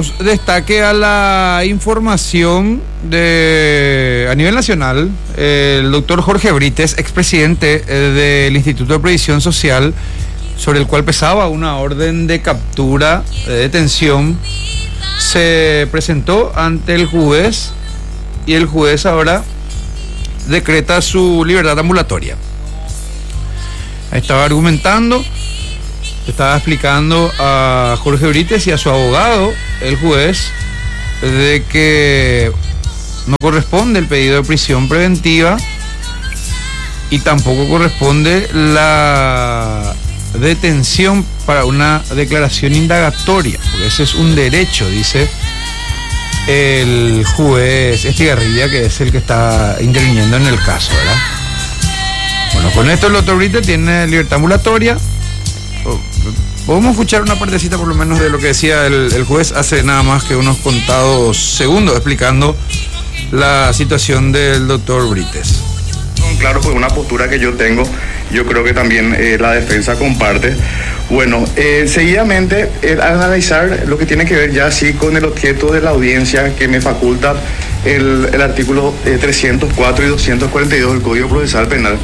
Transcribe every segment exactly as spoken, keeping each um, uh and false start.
damos destaque a la información de a nivel nacional. El doctor Jorge Brites, expresidente del Instituto de Previsión Social, sobre el cual pesaba una orden de captura, de detención, se presentó ante el juez y el juez ahora decreta su libertad ambulatoria. Estaba argumentando, estaba explicando a Jorge Brites y a su abogado, el juez, de que no corresponde el pedido de prisión preventiva y tampoco corresponde la detención para una declaración indagatoria, porque ese es un derecho, dice el juez Estigarribia, que es el que está interviniendo en el caso, ¿verdad? Bueno, con esto el doctor Brites tiene libertad ambulatoria. Podemos escuchar una partecita por lo menos de lo que decía el, el juez hace nada más que unos contados segundos explicando la situación del doctor Brites. Claro, pues una postura que yo tengo, yo creo que también eh, la defensa comparte. Bueno, eh, seguidamente eh, analizar lo que tiene que ver ya sí con el objeto de la audiencia que me faculta el, el artículo eh, trescientos cuatro y doscientos cuarenta y dos del Código Procesal Penal.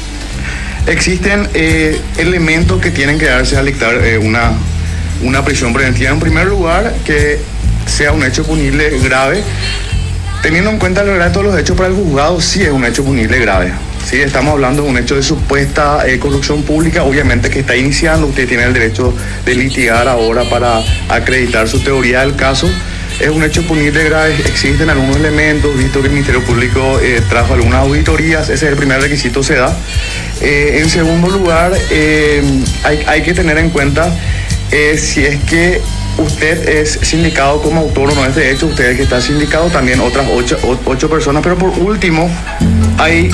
Existen eh, elementos que tienen que darse al dictar eh, una, una prisión preventiva. En primer lugar, que sea un hecho punible grave. Teniendo en cuenta la gravedad de todos los hechos para el juzgado, sí es un hecho punible grave. Sí, estamos hablando de un hecho de supuesta eh, corrupción pública, obviamente que está iniciando. Usted tiene el derecho de litigar ahora para acreditar su teoría del caso. Es un hecho punible grave, existen algunos elementos, visto que el Ministerio Público eh, trajo algunas auditorías, ese es el primer requisito, se da. Eh, en segundo lugar, eh, hay, hay que tener en cuenta eh, si es que usted es sindicado como autónomo de este hecho, usted es el que está sindicado, también otras ocho, ocho personas, pero por último, hay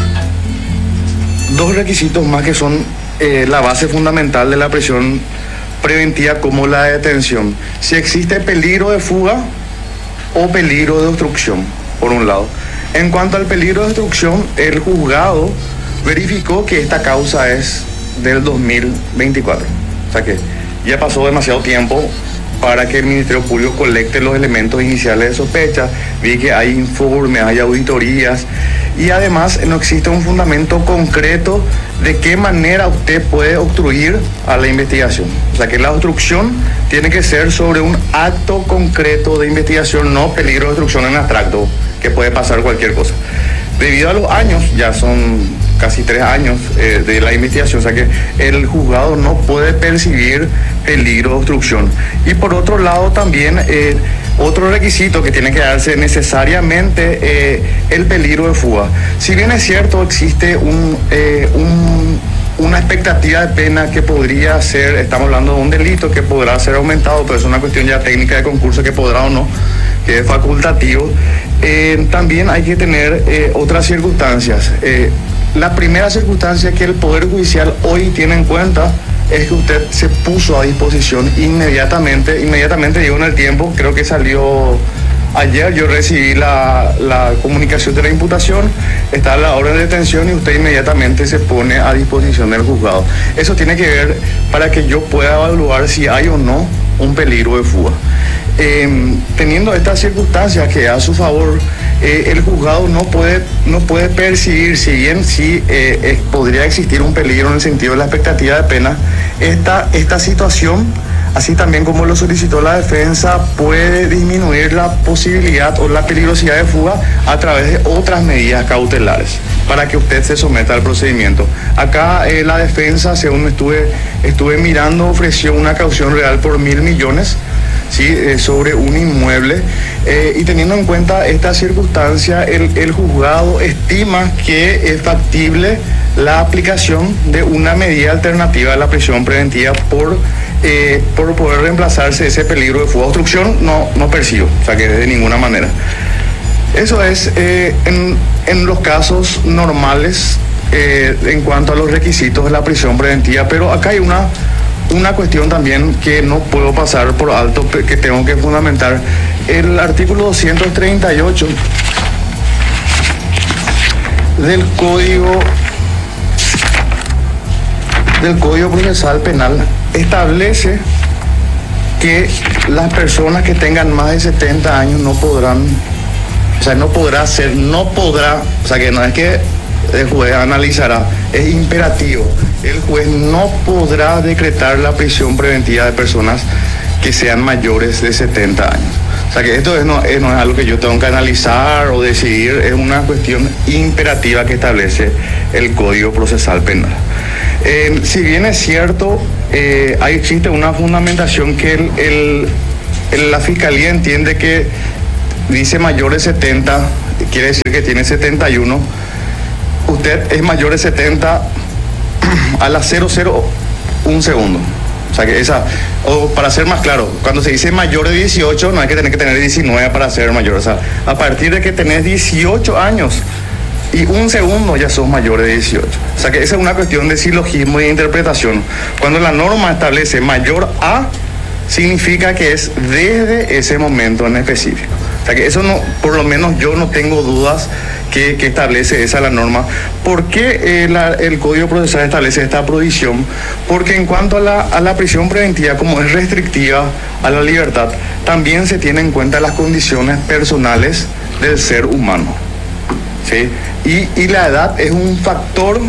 dos requisitos más que son eh, la base fundamental de la prisión preventiva, como la detención. Si existe peligro de fuga o peligro de obstrucción, por un lado. En cuanto al peligro de obstrucción, el juzgado verificó que esta causa es del dos mil veinticuatro. O sea que ya pasó demasiado tiempo para que el Ministerio Público colecte los elementos iniciales de sospecha. Vi que hay informes, hay auditorías y además no existe un fundamento concreto de qué manera usted puede obstruir a la investigación. O sea que la obstrucción tiene que ser sobre un acto concreto de investigación, no peligro de obstrucción en abstracto, que puede pasar cualquier cosa. Debido a los años, ya son casi tres años eh, de la investigación, o sea que el juzgado no puede percibir peligro de obstrucción. Y por otro lado también eh, otro requisito que tiene que darse necesariamente eh, el peligro de fuga. Si bien es cierto, existe un, eh, un, una expectativa de pena que podría ser, estamos hablando de un delito que podrá ser aumentado, pero es una cuestión ya técnica de concurso que podrá o no, que es facultativo. Eh, también hay que tener eh, otras circunstancias. Eh, la primera circunstancia que el Poder Judicial hoy tiene en cuenta es que usted se puso a disposición inmediatamente, inmediatamente digo en el tiempo, creo que salió ayer, yo recibí la, la comunicación de la imputación, está la orden de detención y usted inmediatamente se pone a disposición del juzgado. Eso tiene que ver para que yo pueda evaluar si hay o no un peligro de fuga. Eh, teniendo estas circunstancias que a su favor, eh, el juzgado no puede, no puede percibir, si bien sí eh, eh, podría existir un peligro en el sentido de la expectativa de pena, esta, esta situación, así también como lo solicitó la defensa, puede disminuir la posibilidad o la peligrosidad de fuga a través de otras medidas cautelares para que usted se someta al procedimiento. Acá eh, la defensa, según estuve, estuve mirando, ofreció una caución real por mil millones. Sí, eh, sobre un inmueble eh, y teniendo en cuenta esta circunstancia, el, el juzgado estima que es factible la aplicación de una medida alternativa a la prisión preventiva por, eh, por poder reemplazarse ese peligro de fuga. Obstrucción no, no percibo, o sea que de ninguna manera. Eso es eh, en, en los casos normales eh, en cuanto a los requisitos de la prisión preventiva, pero acá hay una Una cuestión también que no puedo pasar por alto, que tengo que fundamentar. El artículo doscientos treinta y ocho del Código del Código Procesal Penal establece que las personas que tengan más de setenta años no podrán, o sea, no podrá ser, no podrá, o sea, que no es que el juez analizará, es imperativo, el juez no podrá decretar la prisión preventiva de personas que sean mayores de setenta años. O sea que esto es, no, es, no es algo que yo tengo que analizar o decidir, es una cuestión imperativa que establece el Código Procesal Penal. Eh, si bien es cierto, eh, ahí existe una fundamentación que el, el, el, la Fiscalía entiende que dice mayor de setenta, quiere decir que tiene setenta y uno, usted es mayor de setenta a las cero cero un segundo. O sea que esa, o para ser más claro, cuando se dice mayor de dieciocho, no hay que tener que tener diecinueve para ser mayor. O sea, a partir de que tenés dieciocho años y un segundo ya sos mayor de dieciocho. O sea que esa es una cuestión de silogismo y de interpretación. Cuando la norma establece mayor a, significa que es desde ese momento en específico. O sea que eso no, por lo menos yo no tengo dudas que, que establece esa la norma. ¿Por qué eh, la, el Código Procesal establece esta prohibición? Porque en cuanto a la, a la prisión preventiva, como es restrictiva a la libertad, también se tienen en cuenta las condiciones personales del ser humano, ¿sí? Y, y la edad es un factor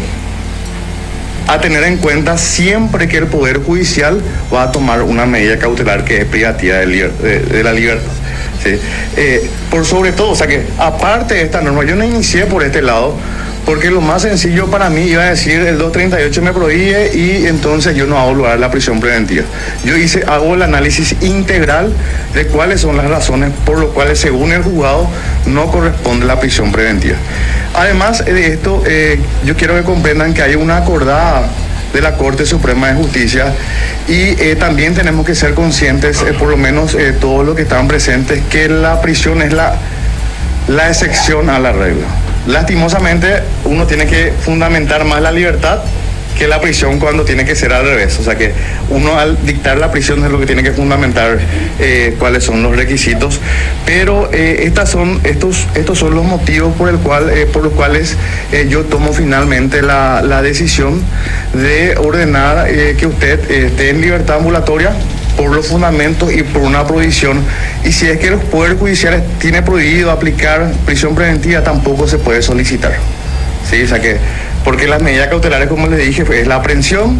a tener en cuenta siempre que el Poder Judicial va a tomar una medida cautelar que es privativa de, liber, de, de la libertad. Sí. Eh, por sobre todo, o sea que aparte de esta norma, yo no inicié por este lado, porque lo más sencillo para mí iba a decir el doscientos treinta y ocho me prohíbe y entonces yo no hago lugar a la prisión preventiva. Yo hice, hago el análisis integral de cuáles son las razones por las cuales según el juzgado no corresponde la prisión preventiva. Además de esto, eh, yo quiero que comprendan que hay una acordada de la Corte Suprema de Justicia y eh, también tenemos que ser conscientes, eh, por lo menos eh, todos los que están presentes, que la prisión es la, la excepción a la regla. Lastimosamente uno tiene que fundamentar más la libertad que la prisión cuando tiene que ser al revés. O sea que uno al dictar la prisión es lo que tiene que fundamentar eh, cuáles son los requisitos. Pero eh, estas son, estos, estos son los motivos por, el cual, eh, por los cuales eh, yo tomo finalmente la, la decisión de ordenar eh, que usted eh, esté en libertad ambulatoria por los fundamentos y por una prohibición. Y si es que los poderes judiciales tienen prohibido aplicar prisión preventiva, tampoco se puede solicitar. ¿Sí? O sea que, porque las medidas cautelares, como les dije, es la aprehensión,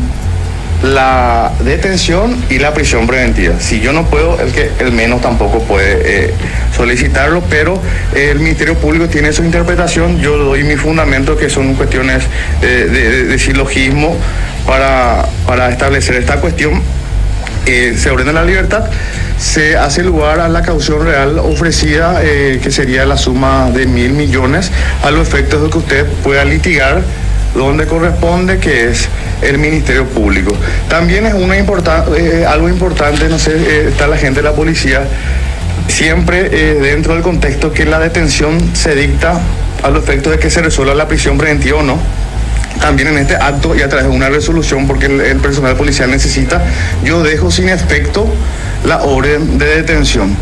la detención y la prisión preventiva. Si yo no puedo, el que el menos tampoco puede eh, solicitarlo, pero eh, el Ministerio Público tiene su interpretación, yo doy mi fundamento, que son cuestiones eh, de, de, de silogismo para, para establecer esta cuestión. Eh, se ordena la libertad, se hace lugar a la caución real ofrecida, eh, que sería la suma de mil millones, a los efectos de que usted pueda litigar donde corresponde, que es el Ministerio Público. También es una importan- eh, algo importante, no sé, eh, está la gente de la policía, siempre eh, dentro del contexto que la detención se dicta a los efectos de que se resuelva la prisión preventiva o no. También en este acto y a través de una resolución, porque el, el personal policial necesita, yo dejo sin efecto la orden de detención.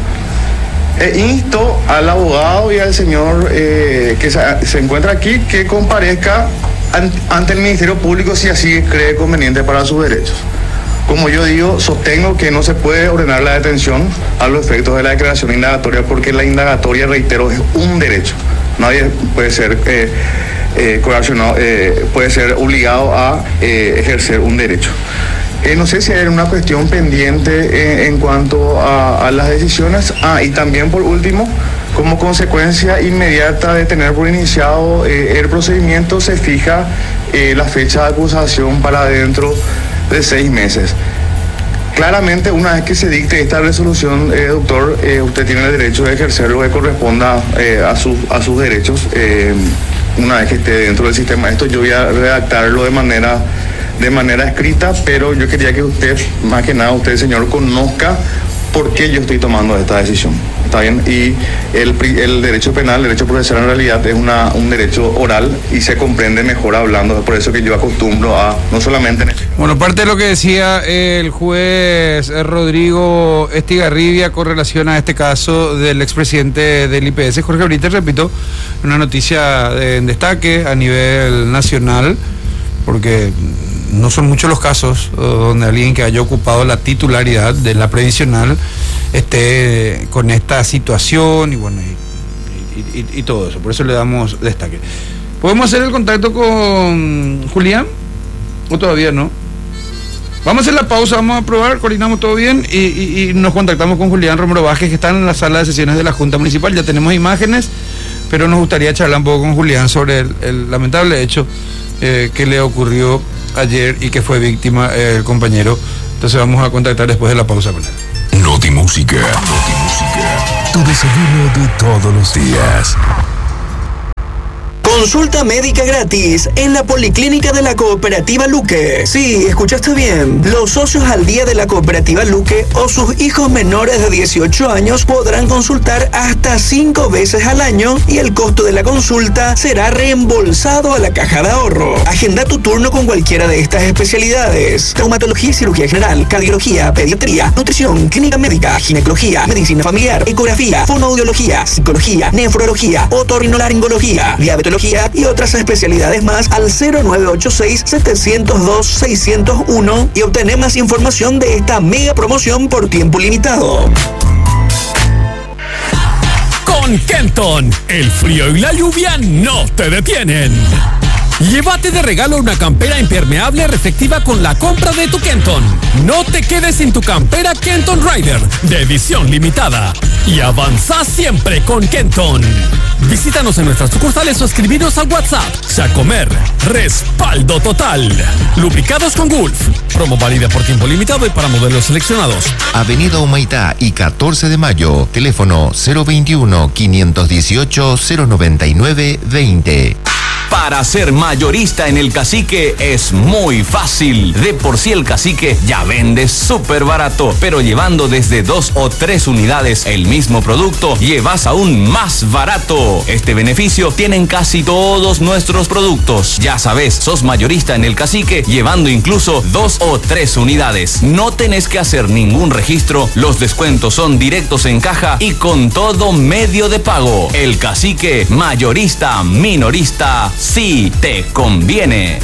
E insto al abogado y al señor eh, que se, se encuentra aquí que comparezca an, ante el Ministerio Público si así cree conveniente para sus derechos. Como yo digo, sostengo que no se puede ordenar la detención a los efectos de la declaración indagatoria, porque la indagatoria, reitero, es un derecho. Nadie puede ser eh, eh, coaccionado, eh, puede ser obligado a eh, ejercer un derecho. Eh, no sé si hay una cuestión pendiente eh, en cuanto a, a las decisiones. Ah, y también por último, como consecuencia inmediata de tener por iniciado eh, el procedimiento, se fija eh, la fecha de acusación para dentro de seis meses. Claramente, una vez que se dicte esta resolución, eh, doctor, eh, usted tiene el derecho de ejercer lo que corresponda eh, a, su, a sus derechos. Eh, una vez que esté dentro del sistema, esto yo voy a redactarlo de manera, de manera escrita, pero yo quería que usted, más que nada usted, señor, conozca por qué yo estoy tomando esta decisión. ¿Está bien? Y el, el derecho penal, el derecho procesal en realidad es una, un derecho oral y se comprende mejor hablando, por eso que yo acostumbro a, no solamente en este... Bueno, parte de lo que decía el juez Rodrigo Estigarribia con relación a este caso del expresidente del I P S, Jorge, ahorita repito, una noticia de, en destaque a nivel nacional, porque no son muchos los casos uh, donde alguien que haya ocupado la titularidad de la previsional esté con esta situación y bueno, y, y, y, y todo eso. Por eso le damos destaque. ¿Podemos hacer el contacto con Julián? ¿O todavía no? Vamos a hacer la pausa, vamos a probar, coordinamos todo bien y, y, y nos contactamos con Julián Romero Vázquez, que está en la sala de sesiones de la Junta Municipal. Ya tenemos imágenes, pero nos gustaría charlar un poco con Julián sobre el, el lamentable hecho eh, que le ocurrió ayer y que fue víctima eh, el compañero. Entonces vamos a contactar después de la pausa con él. Notimúsica, Notimúsica, tu desayuno de todos los días. Consulta médica gratis en la Policlínica de la Cooperativa Luque. Sí, escuchaste bien. Los socios al día de la Cooperativa Luque o sus hijos menores de dieciocho años podrán consultar hasta cinco veces al año y el costo de la consulta será reembolsado a la caja de ahorro. Agenda tu turno con cualquiera de estas especialidades: traumatología y cirugía general, cardiología, pediatría, nutrición, clínica médica, ginecología, medicina familiar, ecografía, fonoaudiología, psicología, nefrología, otorrinolaringología, diabetología y otras especialidades más al cero nueve ocho seis, siete cero dos, seis cero uno y obtener más información de esta mega promoción por tiempo limitado. Con Kenton, el frío y la lluvia no te detienen. Llévate de regalo una campera impermeable reflectiva con la compra de tu Kenton. No te quedes sin tu campera Kenton Rider de edición limitada. Y avanza siempre con Kenton. Visítanos en nuestras sucursales o escribinos al WhatsApp. Sacomer, respaldo total. Lubricados con Gulf. Promo válida por tiempo limitado y para modelos seleccionados. Avenida Humaitá y catorce de mayo. Teléfono cero veintiuno, quinientos dieciocho, cero noventa y nueve, veinte. Para ser mayorista en El Cacique es muy fácil. De por sí El Cacique ya vende súper barato, pero llevando desde dos o tres unidades el mismo producto, llevas aún más barato. Este beneficio tienen casi todos nuestros productos. Ya sabes, sos mayorista en El Cacique llevando incluso dos o tres unidades. No tenés que hacer ningún registro, los descuentos son directos en caja y con todo medio de pago. El Cacique, mayorista, minorista, sí te conviene.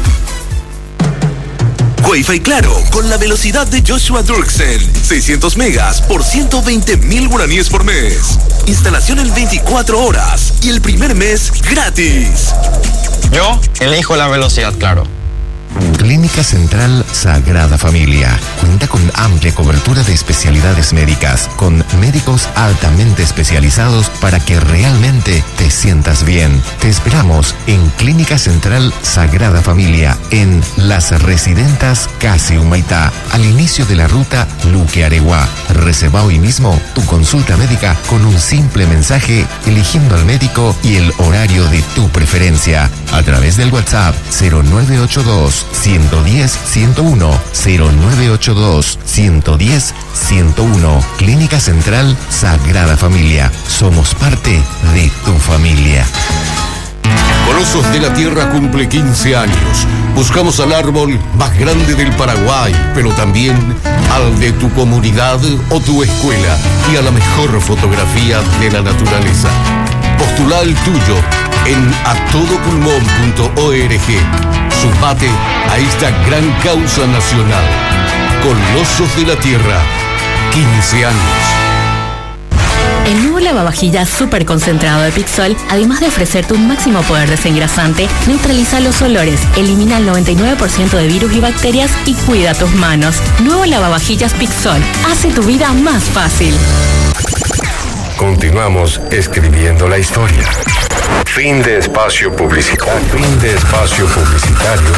Wi-Fi Claro, con la velocidad de Joshua Dirksen. seiscientos megas por ciento veinte mil guaraníes por mes. Instalación en veinticuatro horas y el primer mes gratis. Yo elijo la velocidad Claro. Clínica Central Sagrada Familia cuenta con amplia cobertura de especialidades médicas, con médicos altamente especializados para que realmente te sientas bien. Te esperamos en Clínica Central Sagrada Familia, en Las Residentas Casi Humaitá, al inicio de la ruta Luque-Areguá. Reserva hoy mismo tu consulta médica con un simple mensaje, eligiendo al médico y el horario de tu preferencia, a través del WhatsApp cero nueve ocho dos, ciento diez, ciento uno, cero nueve ocho dos, ciento diez, ciento uno. Clínica Central Sagrada Familia. Somos parte de tu familia. Colosos de la Tierra cumple quince años. Buscamos al árbol más grande del Paraguay, pero también al de tu comunidad o tu escuela y a la mejor fotografía de la naturaleza. Postula el tuyo en a todo pulmón punto org. Sumate a esta gran causa nacional. Colosos de la Tierra, quince años. El nuevo lavavajillas súper concentrado de Pixol, además de ofrecerte un máximo poder desengrasante, neutraliza los olores, elimina el noventa y nueve por ciento de virus y bacterias y cuida tus manos. Nuevo lavavajillas Pixol, hace tu vida más fácil. Continuamos escribiendo la historia. Fin de espacio publicitario. Fin de espacio publicitario.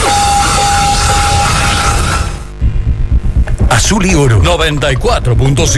Azul y Oro. noventa y cuatro punto cinco